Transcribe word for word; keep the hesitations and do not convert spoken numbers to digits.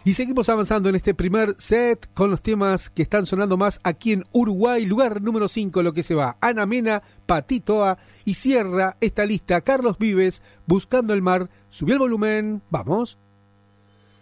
Y seguimos avanzando en este primer set con los temas que están sonando más aquí en Uruguay. Lugar número cinco, lo que se va. Ana Mena, Patitoa, y cierra esta lista Carlos Vives, Buscando el Mar. Subió el volumen, vamos.